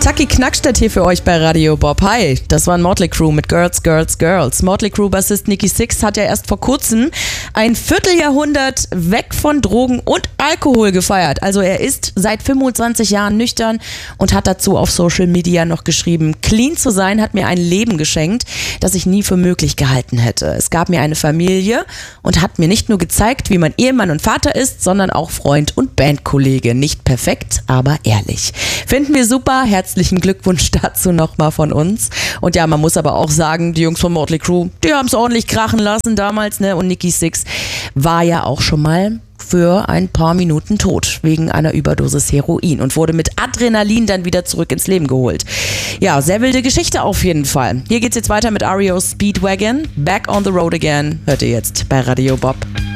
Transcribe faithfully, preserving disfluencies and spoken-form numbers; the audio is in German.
Taki Knackstedt hier für euch bei Radio Bob. Hi, das war Motley Crue mit Girls, Girls, Girls. Motley Crue-Bassist Nikki Sixx hat ja erst vor kurzem ein Vierteljahrhundert weg von Drogen und Alkohol gefeiert. Also er ist seit fünfundzwanzig Jahren nüchtern und hat dazu auf Social Media noch geschrieben: Clean zu sein hat mir ein Leben geschenkt, das ich nie für möglich gehalten hätte. Es gab mir eine Familie und hat mir nicht nur gezeigt, wie man Ehemann und Vater ist, sondern auch Freund und Bandkollege. Nicht perfekt, aber ehrlich. Finden wir super. Herzlichen Glückwunsch dazu nochmal von uns. Und ja, man muss aber auch sagen, die Jungs von Motley Crue, die haben es ordentlich krachen lassen damals, ne? Und Nikki Sixx war ja auch schon mal für ein paar Minuten tot wegen einer Überdosis Heroin und wurde mit Adrenalin dann wieder zurück ins Leben geholt. Ja, sehr wilde Geschichte auf jeden Fall. Hier geht's jetzt weiter mit R E O Speedwagon. Back on the Road Again hört ihr jetzt bei Radio Bob.